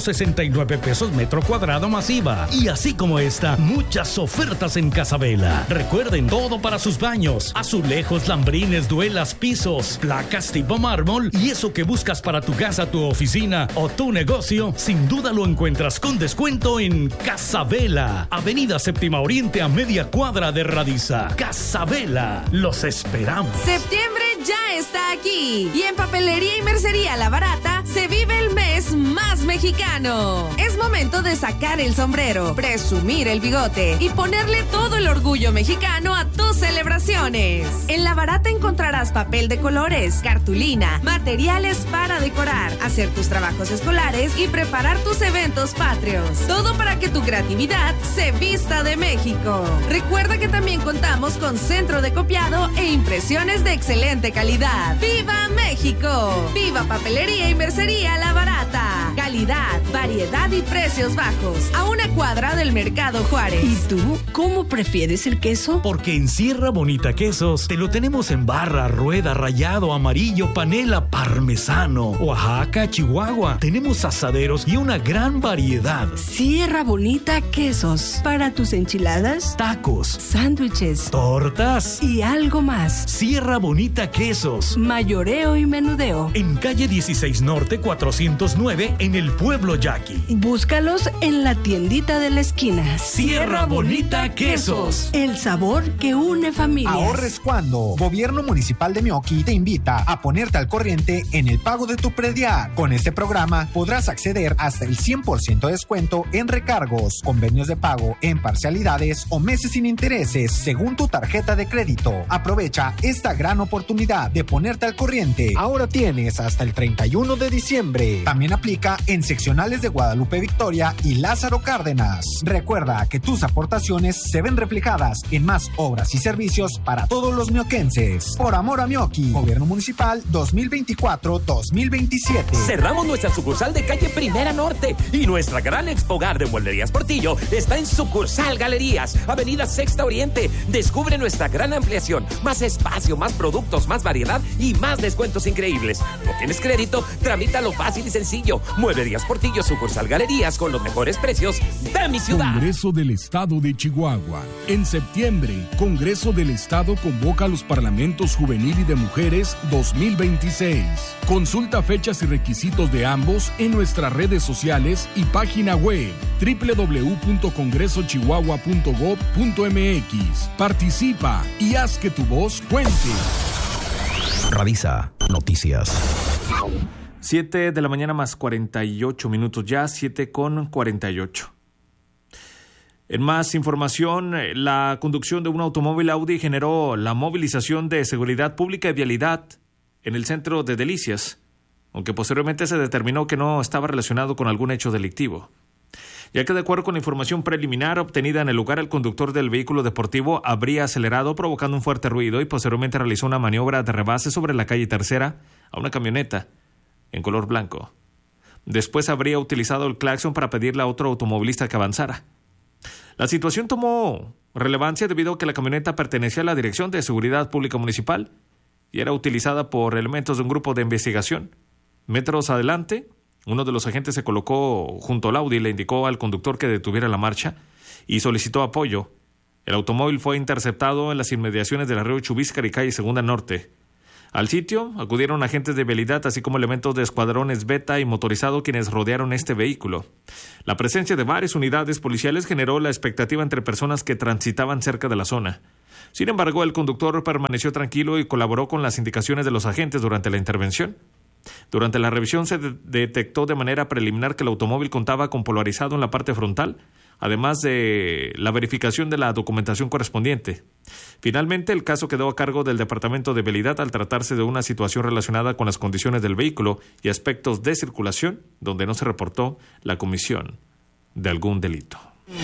Speaker 15: 169 pesos metro cuadrado masiva. Y así como esta, muchas ofertas en Casabela. Recuerden, todo para sus baños: azulejos, lambrines, duelas, pisos, placas tipo mármol. Y eso que buscas para tu casa, tu oficina o tu negocio, sin duda lo encuentras con descuento en Casabela. Avenida Séptima Oriente, a media cuadra de Radisa. Casabela, los esperamos.
Speaker 6: Septiembre ya está aquí y en Papelería y Mercería La Barata se vive el mes más mexicano. Es momento de sacar el sombrero, presumir el bigote y ponerle todo el orgullo mexicano a tus celebraciones. En La Barata encontrarás papel de colores, cartulina, materiales para decorar, hacer tus trabajos escolares y preparar tus eventos patrios. Todo para que tu creatividad se vista de México. Recuerda que también contamos con centro de copiado e impresiones de excelente calidad. ¡Viva México! ¡Viva Papelería y Mercería La Barata! Calidad, variedad y precios bajos. A una cuadra del Mercado Juárez.
Speaker 8: ¿Y tú cómo prefieres el queso?
Speaker 15: Porque en Sierra Bonita Quesos te lo tenemos en barra, rueda, rallado, amarillo, panela, parmesano, Oaxaca, Chihuahua. Tenemos asaderos y una gran variedad.
Speaker 8: Sierra Bonita Quesos. Para tus enchiladas,
Speaker 15: tacos,
Speaker 8: sándwiches,
Speaker 15: tortas
Speaker 8: y algo más.
Speaker 15: Sierra Bonita Quesos.
Speaker 8: Mayoreo y menudeo.
Speaker 15: En calle 16 Norte 409 en el pueblo Yaqui.
Speaker 8: Búscalos en la tiendita de la esquina.
Speaker 15: Sierra Bonita Quesos.
Speaker 8: El sabor que une familias.
Speaker 13: Ahorres cuando. Gobierno Municipal de Meoqui te invita a ponerte al corriente en el pago de tu predial. Con este programa podrás acceder hasta el 100% de descuento en recargos, convenios de pago en parcialidades o meses sin intereses según tu tarjeta de crédito. Aprovecha esta gran oportunidad de ponerte al corriente. Ahora tienes hasta el 31 de diciembre. También aplica en seccionales de Guadalupe Victoria y Lázaro Cárdenas. Recuerda que tus aportaciones se ven reflejadas en más obras y servicios para todos los mioquenses. Por amor a Meoqui, Gobierno Municipal 2024-2027.
Speaker 3: Cerramos nuestra sucursal de calle Primera Norte y nuestra gran expogar de Mueblerías Portillo está en sucursal Galerías, avenida Sexta Oriente. Descubre nuestra gran ampliación, más espacio, más productos, más variedad y más descuentos increíbles. ¿No tienes crédito? Tramítalo fácil y sencillo. Mueblerías Portillo, sucursal Galerías, con los mejores precios de mi ciudad.
Speaker 9: Congreso del Estado de Chihuahua. En septiembre, Congreso del Estado convoca a los Parlamentos Juvenil y de Mujeres 2026. Consulta fechas y requisitos de ambos en nuestras redes sociales y página web www.congresochihuahua.gov.mx. Participa y haz que tu voz cuente.
Speaker 4: Radisa Noticias.
Speaker 5: 7 de la mañana más 48 minutos ya, 7:48. En más información, la conducción de un automóvil Audi generó la movilización de seguridad pública y vialidad en el centro de Delicias. aunque posteriormente se determinó que no estaba relacionado con algún hecho delictivo, ya que de acuerdo con la información preliminar obtenida en el lugar, el conductor del vehículo deportivo habría acelerado provocando un fuerte ruido y posteriormente realizó una maniobra de rebase sobre la calle Tercera a una camioneta en color blanco. Después habría utilizado el claxon para pedirle a otro automovilista que avanzara. La situación tomó relevancia debido a que la camioneta pertenecía a la Dirección de Seguridad Pública Municipal y era utilizada por elementos de un grupo de investigación. Metros adelante, uno de los agentes se colocó junto al Audi y le indicó al conductor que detuviera la marcha y solicitó apoyo. El automóvil fue interceptado en las inmediaciones del arroyo Chubíscar y calle Segunda Norte. Al sitio acudieron agentes de vialidad, así como elementos de escuadrones Beta y motorizado, quienes rodearon este vehículo. La presencia de varias unidades policiales generó la expectativa entre personas que transitaban cerca de la zona. Sin embargo, el conductor permaneció tranquilo y colaboró con las indicaciones de los agentes durante la intervención. Durante la revisión se detectó de manera preliminar que el automóvil contaba con polarizado en la parte frontal, además de la verificación de la documentación correspondiente. Finalmente, el caso quedó a cargo del Departamento de Vialidad al tratarse de una situación relacionada con las condiciones del vehículo y aspectos de circulación, donde no se reportó la comisión de algún delito.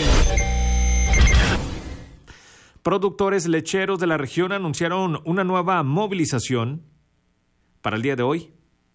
Speaker 5: Productores lecheros de la región anunciaron una nueva movilización para el día de hoy,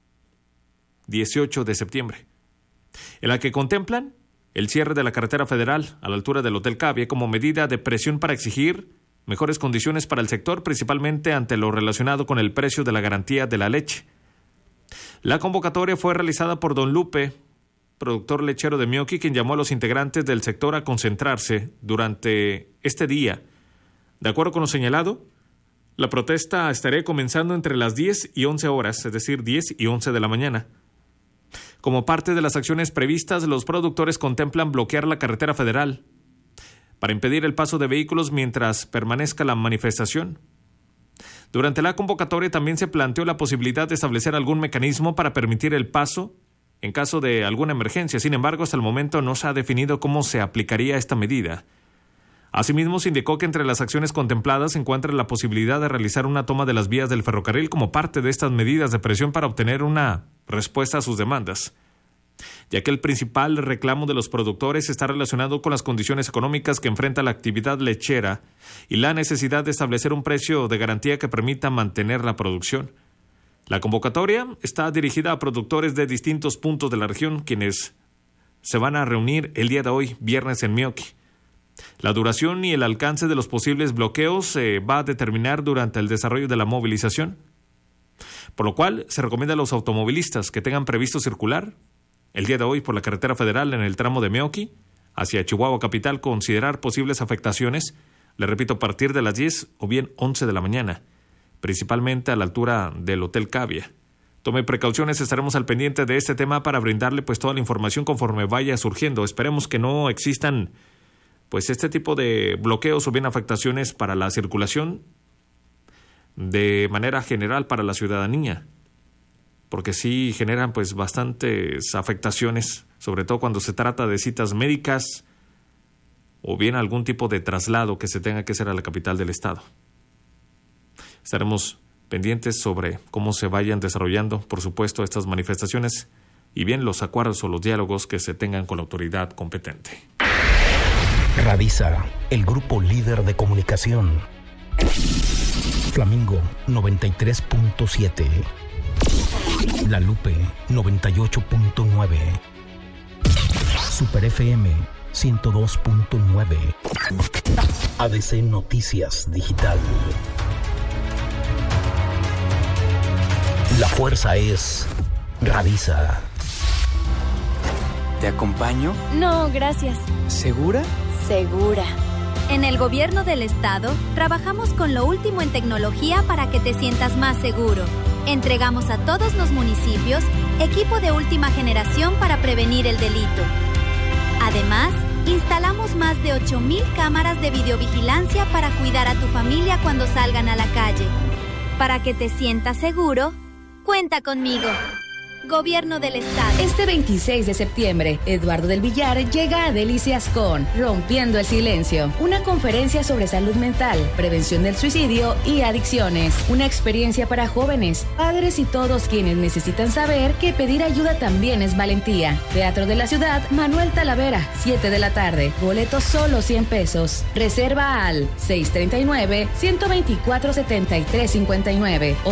Speaker 5: 18 de septiembre, en la que contemplan el cierre de la carretera federal a la altura del Hotel Cavia como medida de presión para exigir mejores condiciones para el sector, principalmente ante lo relacionado con el precio de la garantía de la leche. La convocatoria fue realizada por Don Lupe, productor lechero de Meoqui, quien llamó a los integrantes del sector a concentrarse durante este día. De acuerdo con lo señalado, la protesta estaría comenzando entre las 10 y 11 horas, es decir, 10 y 11 de la mañana. Como parte de las acciones previstas, los productores contemplan bloquear la carretera federal para impedir el paso de vehículos mientras permanezca la manifestación. Durante la convocatoria también se planteó la posibilidad de establecer algún mecanismo para permitir el paso en caso de alguna emergencia. Sin embargo, hasta el momento no se ha definido cómo se aplicaría esta medida. Asimismo, se indicó que entre las acciones contempladas se encuentra la posibilidad de realizar una toma de las vías del ferrocarril como parte de estas medidas de presión para obtener una respuesta a sus demandas, ya que el principal reclamo de los productores está relacionado con las condiciones económicas que enfrenta la actividad lechera y la necesidad de establecer un precio de garantía que permita mantener la producción. La convocatoria está dirigida a productores de distintos puntos de la región, quienes se van a reunir el día de hoy, viernes, en Meoqui. La duración y el alcance de los posibles bloqueos se va a determinar durante el desarrollo de la movilización, por lo cual se recomienda a los automovilistas que tengan previsto circular el día de hoy por la carretera federal en el tramo de Meoqui hacia Chihuahua capital considerar posibles afectaciones, le repito, a partir de las 10 o bien 11 de la mañana, principalmente a la altura del Hotel Cavia. Tome precauciones, estaremos al pendiente de este tema para brindarle pues toda la información conforme vaya surgiendo. Esperemos que no existan pues este tipo de bloqueos o bien afectaciones para la circulación de manera general para la ciudadanía, porque sí generan pues bastantes afectaciones, sobre todo cuando se trata de citas médicas o bien algún tipo de traslado que se tenga que hacer a la capital del estado. Estaremos pendientes sobre cómo se vayan desarrollando, por supuesto, estas manifestaciones y bien los acuerdos o los diálogos que se tengan con la autoridad competente.
Speaker 4: Radisa, el grupo líder de comunicación. Flamingo 93.7. La Lupe 98.9. Super FM 102.9. ADC Noticias Digital. La fuerza es Radisa.
Speaker 10: ¿Te acompaño?
Speaker 11: No, gracias.
Speaker 10: ¿Segura?
Speaker 11: Segura. En el gobierno del estado, trabajamos con lo último en tecnología para que te sientas más seguro. Entregamos a todos los municipios equipo de última generación para prevenir el delito. Además, instalamos más de 8,000 cámaras de videovigilancia para cuidar a tu familia cuando salgan a la calle. Para que te sientas seguro, cuenta conmigo. Gobierno del Estado.
Speaker 19: Este 26 de septiembre, Eduardo del Villar llega a Delicias con Rompiendo el Silencio, una conferencia sobre salud mental, prevención del suicidio y adicciones. Una experiencia para jóvenes, padres y todos quienes necesitan saber que pedir ayuda también es valentía. Teatro de la Ciudad, Manuel Talavera, 7 de la tarde. Boletos solo 100 pesos. Reserva al 639-124-7359 o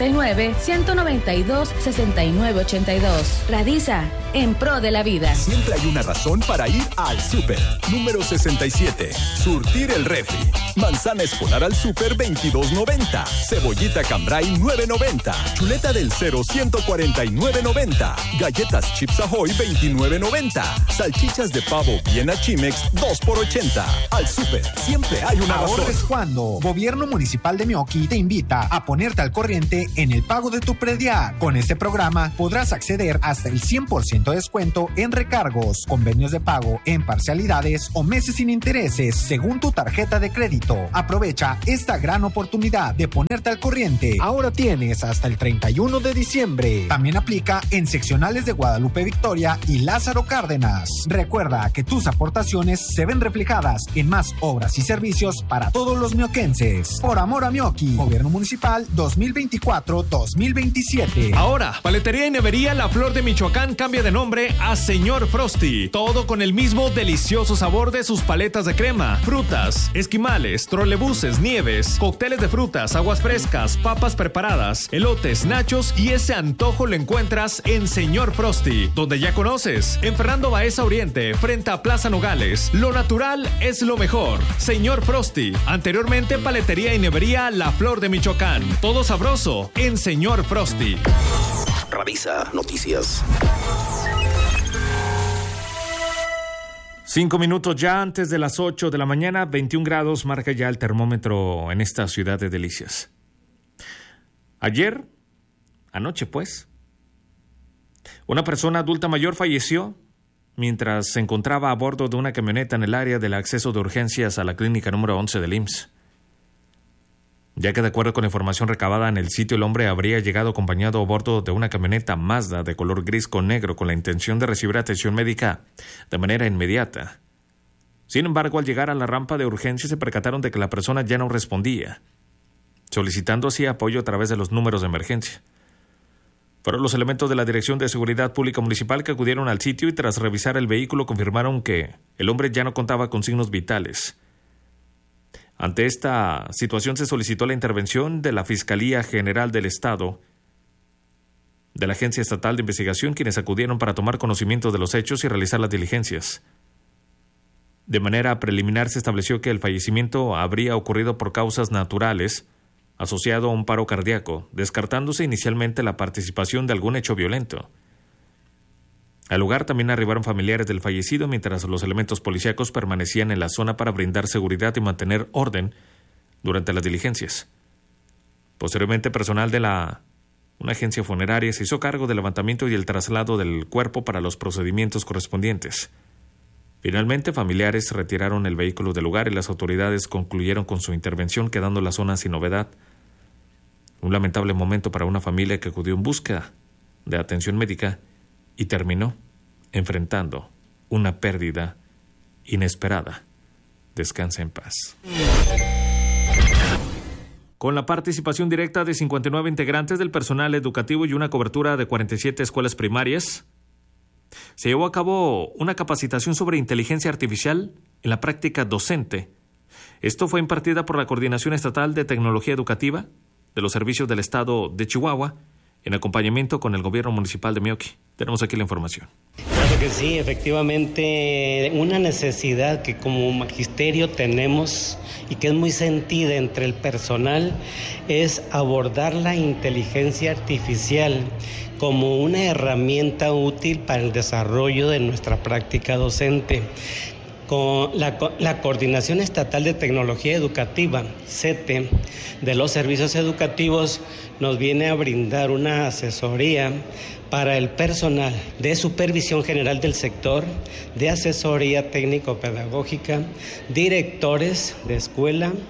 Speaker 19: 639-192-6982. Radisa, en pro de la vida.
Speaker 17: Siempre hay una razón para ir al súper. Número 67. Surtir el refri. Manzana escolar al súper 22.90. Cebollita Cambray 9.90. Chuleta del Cero 149.90. Galletas Chips Ahoy 29.90. Salchichas de pavo Viena Chimex 2 por 80. Al súper siempre hay una razón.
Speaker 13: Ahorres cuando Gobierno Municipal de Meoqui te invita a ponerte al corriente en el pago de tu predial. Con este programa podrás acceder hasta el 100% de descuento en recargos, convenios de pago en parcialidades o meses sin intereses según tu tarjeta de crédito. Aprovecha esta gran oportunidad de ponerte al corriente. Ahora tienes hasta el 31 de diciembre. También aplica en seccionales de Guadalupe Victoria y Lázaro Cárdenas. Recuerda que tus aportaciones se ven reflejadas en más obras y servicios para todos los mioquenses. Por amor a Meoqui, Gobierno Municipal 2024-2027.
Speaker 5: Ahora, Paletería y Nevería La Flor de Michoacán cambia de nombre a Señor Frosty. Todo con el mismo delicioso sabor de sus paletas de crema, frutas, esquimales, trolebuses, nieves, cócteles de frutas, aguas frescas, papas preparadas, elotes, nachos y ese antojo lo encuentras en Señor Frosty, donde ya conoces, en Fernando Baeza Oriente, frente a Plaza Nogales. Lo natural es lo mejor. Señor Frosty, anteriormente Paletería y Nevería La Flor de Michoacán. Todo sabroso en Señor Frosty.
Speaker 4: Radisa Noticias.
Speaker 5: 5 minutos ya antes de las 8 de la mañana, 21 grados marca ya el termómetro en esta ciudad de Delicias. Anoche pues, una persona adulta mayor falleció mientras se encontraba a bordo de una camioneta en el área del acceso de urgencias a la clínica número 11 del IMSS. Ya que de acuerdo con la información recabada en el sitio, el hombre habría llegado acompañado a bordo de una camioneta Mazda de color gris con negro con la intención de recibir atención médica de manera inmediata. Sin embargo, al llegar a la rampa de urgencia se percataron de que la persona ya no respondía, solicitando así apoyo a través de los números de emergencia. Fueron los elementos de la Dirección de Seguridad Pública Municipal que acudieron al sitio y tras revisar el vehículo confirmaron que el hombre ya no contaba con signos vitales. Ante esta situación se solicitó la intervención de la Fiscalía General del Estado, de la Agencia Estatal de Investigación, quienes acudieron para tomar conocimiento de los hechos y realizar las diligencias. De manera preliminar se estableció que el fallecimiento habría ocurrido por causas naturales, asociado a un paro cardíaco, descartándose inicialmente la participación de algún hecho violento. Al lugar también arribaron familiares del fallecido mientras los elementos policíacos permanecían en la zona para brindar seguridad y mantener orden durante las diligencias. Posteriormente, personal de una agencia funeraria se hizo cargo del levantamiento y el traslado del cuerpo para los procedimientos correspondientes. Finalmente, familiares retiraron el vehículo del lugar y las autoridades concluyeron con su intervención, quedando la zona sin novedad. Un lamentable momento para una familia que acudió en búsqueda de atención médica y terminó enfrentando una pérdida inesperada. Descansa en paz. Con la participación directa de 59 integrantes del personal educativo y una cobertura de 47 escuelas primarias, se llevó a cabo una capacitación sobre inteligencia artificial en la práctica docente. Esto fue impartida por la Coordinación Estatal de Tecnología Educativa de los Servicios del Estado de Chihuahua, en acompañamiento con el Gobierno Municipal de Meoqui. Tenemos aquí la información.
Speaker 12: Claro que sí, efectivamente, una necesidad que como magisterio tenemos y que es muy sentida entre el personal es abordar la inteligencia artificial como una herramienta útil para el desarrollo de nuestra práctica docente. Con la Coordinación Estatal de Tecnología Educativa, CETE, de los servicios educativos, nos viene a brindar una asesoría para el personal de supervisión general del sector, de asesoría técnico-pedagógica, directores de escuela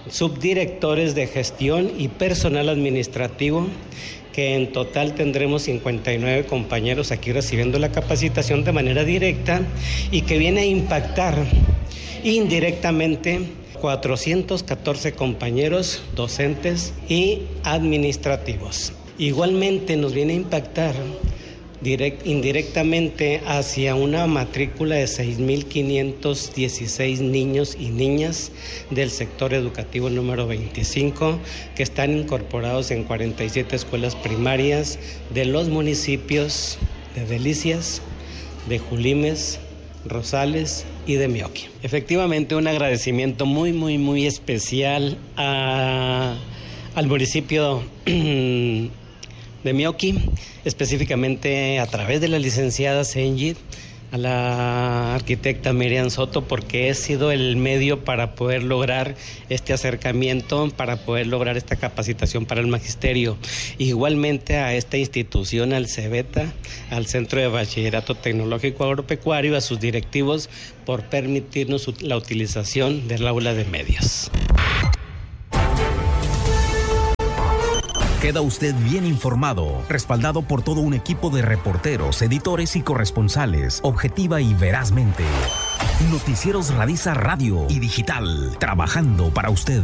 Speaker 12: subdirectores de gestión y personal administrativo, que en total tendremos 59 compañeros aquí recibiendo la capacitación de manera directa y que viene a impactar indirectamente 414 compañeros docentes y administrativos. Igualmente nos viene a impactar indirectamente hacia una matrícula de 6.516 niños y niñas del sector educativo número 25 que están incorporados en 47 escuelas primarias de los municipios de Delicias, de Julimes, Rosales y de Meoqui. Efectivamente, un agradecimiento muy especial al municipio de Meoqui, específicamente a través de la licenciada Senjit, a la arquitecta Miriam Soto, porque he sido el medio para poder lograr este acercamiento, para poder lograr esta capacitación para el magisterio. Igualmente a esta institución, al CEBETA, al Centro de Bachillerato Tecnológico Agropecuario, a sus directivos, por permitirnos la utilización del aula de medios.
Speaker 16: Queda usted bien informado, respaldado por todo un equipo de reporteros, editores y corresponsales, objetiva y verazmente. Noticieros Radisa Radio y Digital, trabajando para usted.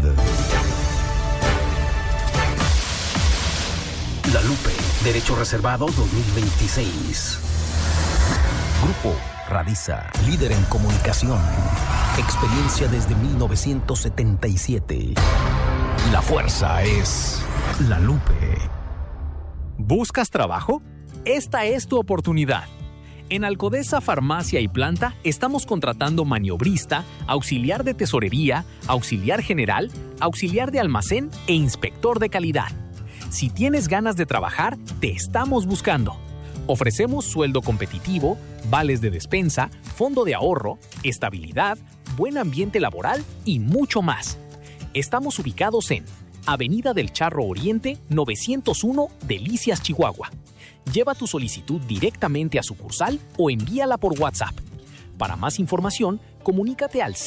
Speaker 16: La Lupe, Derecho Reservado 2026. Grupo Radisa, líder en comunicación. Experiencia desde 1977. La fuerza es La Lupe.
Speaker 18: ¿Buscas trabajo? Esta es tu oportunidad. En Alcodesa Farmacia y Planta estamos contratando maniobrista, auxiliar de tesorería, auxiliar general, auxiliar de almacén e inspector de calidad. Si tienes ganas de trabajar, te estamos buscando. Ofrecemos sueldo competitivo, vales de despensa, fondo de ahorro, estabilidad, buen ambiente laboral y mucho más. Estamos ubicados en Avenida del Charro Oriente, 901, Delicias, Chihuahua. Lleva tu solicitud directamente a sucursal o envíala por WhatsApp. Para más información, comunícate al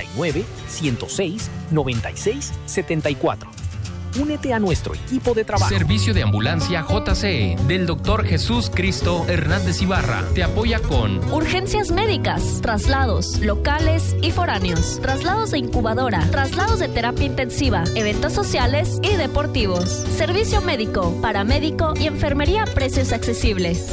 Speaker 18: 639-106-9674. Únete a nuestro equipo de trabajo.
Speaker 20: Servicio de Ambulancia JCE del Dr. Jesús Cristo Hernández Ibarra te apoya con
Speaker 24: urgencias médicas, traslados locales y foráneos, traslados de incubadora, traslados de terapia intensiva, eventos sociales y deportivos, servicio médico, paramédico y enfermería a precios accesibles.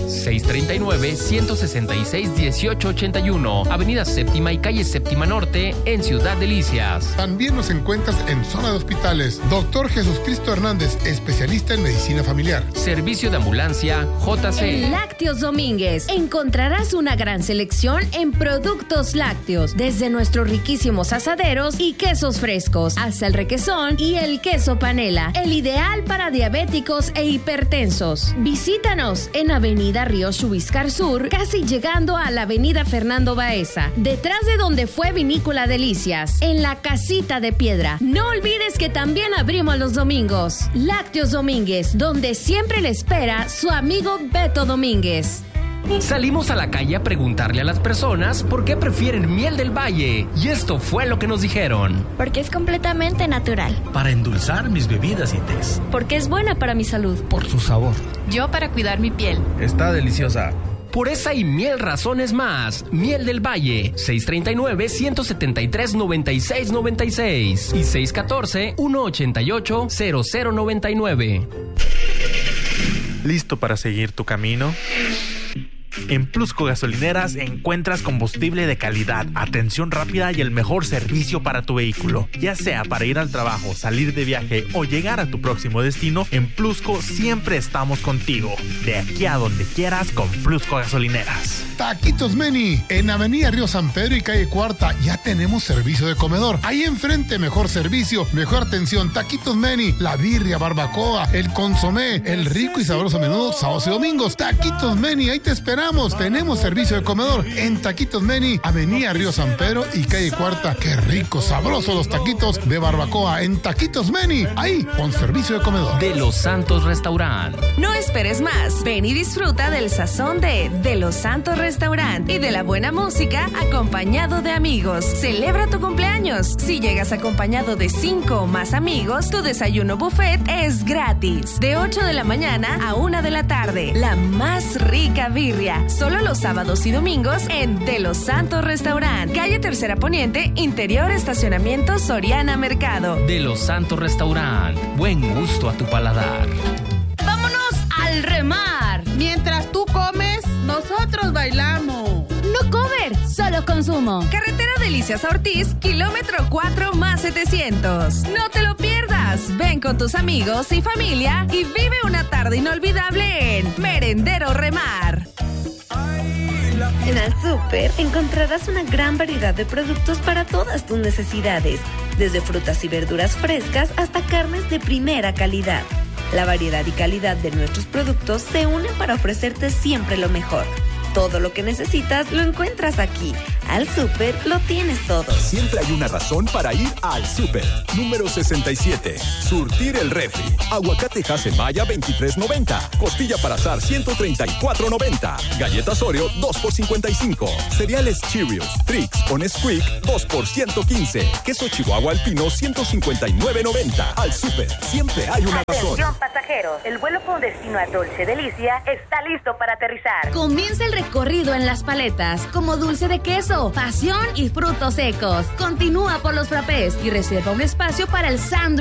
Speaker 20: 639-166-1881, Avenida Séptima y Calle Séptima Norte en Ciudad Delicias.
Speaker 25: También nos encuentras en zona de hospitales. Dr. Jesús Cristo Hernández, especialista en medicina familiar.
Speaker 20: Servicio de Ambulancia JCE.
Speaker 26: En Lácteos Domínguez encontrarás una gran selección en productos lácteos, desde nuestros riquísimos asaderos y quesos frescos, hasta el requesón y el queso panela, el ideal para diabéticos e hipertensos. Visítanos en Avenida Río Chubiscar Sur, casi llegando a la Avenida Fernando Baeza, detrás de donde fue Vinícola Delicias, en la Casita de Piedra. No olvides que también abrimos los domingos. Lácteos Domínguez, donde siempre le espera su amigo Beto Domínguez.
Speaker 20: Salimos a la calle a preguntarle a las personas por qué prefieren miel del valle. Y esto fue lo que nos dijeron.
Speaker 24: Porque es completamente natural.
Speaker 15: Para endulzar mis bebidas y tés.
Speaker 24: Porque es buena para mi salud.
Speaker 15: Por su sabor.
Speaker 24: Yo para cuidar mi piel.
Speaker 15: Está deliciosa.
Speaker 20: Por esa y mil razones más. Miel del Valle, 639-173-9696 y 614-188-0099.
Speaker 27: ¿Listo para seguir tu camino? En Plusco Gasolineras encuentras combustible de calidad, atención rápida y el mejor servicio para tu vehículo. Ya sea para ir al trabajo, salir de viaje o llegar a tu próximo destino, en Plusco siempre estamos contigo. De aquí a donde quieras con Plusco Gasolineras.
Speaker 25: Taquitos Meni, en Avenida Río San Pedro y Calle Cuarta, ya tenemos servicio de comedor. Ahí enfrente, mejor servicio, mejor atención. Taquitos Meni, la birria, barbacoa, el consomé, el rico y sabroso menudo sábados y domingos. Taquitos Meni, ahí te esperamos. esperamos. Tenemos servicio de comedor en Taquitos Meni, Avenida Río San Pedro y calle Cuarta. Qué rico, sabroso los taquitos de barbacoa en Taquitos Meni, ahí con servicio de comedor.
Speaker 20: De Los Santos Restaurant.
Speaker 6: No esperes más. Ven y disfruta del sazón de Los Santos Restaurant y de la buena música acompañado de amigos. Celebra tu cumpleaños. Si llegas acompañado de 5 o más amigos, tu desayuno buffet es gratis. De 8 de la mañana a 1 de la tarde. La más rica birria. Solo los sábados y domingos en De Los Santos Restaurant. Calle Tercera Poniente, interior estacionamiento Soriana Mercado.
Speaker 20: De Los Santos Restaurant. Buen gusto a tu paladar.
Speaker 26: ¡Vámonos al remar!
Speaker 1: Mientras tú comes, nosotros bailamos.
Speaker 26: No cover, solo consumo.
Speaker 6: Carretera Delicias Ortiz, kilómetro 4 más 700. No te lo pierdas. Ven con tus amigos y familia y vive una tarde inolvidable en Merendero Remar.
Speaker 2: En Al Súper encontrarás una gran variedad de productos para todas tus necesidades, desde frutas y verduras frescas hasta carnes de primera calidad. La variedad y calidad de nuestros productos se unen para ofrecerte siempre lo mejor. Todo lo que necesitas lo encuentras aquí. Al Súper lo tienes todo.
Speaker 17: Siempre hay una razón para ir al Súper. Número 67. Surtir el refri. Aguacate Haselmaya 23.90. Costilla para asar 134.90. Galletas Oreo 2 por 55. Cereales Cheerios, Trix o Nesquik 2 por 115. Queso Chihuahua Alpino 159.90. Al Súper. Siempre hay una razón.
Speaker 7: Atención pasajeros. El vuelo con destino a Dolce Delicia está listo para aterrizar.
Speaker 26: Comienza el recorrido en las paletas, como dulce de queso, pasión y frutos secos. Continúa por los frappés y reserva un espacio para el sándwich